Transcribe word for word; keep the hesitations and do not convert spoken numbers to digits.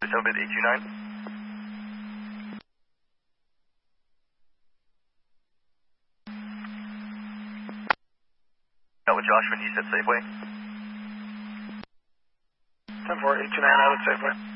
Over at eight two nine. That was Joshua, and you said Safeway. ten four, eight two nine out at Safeway.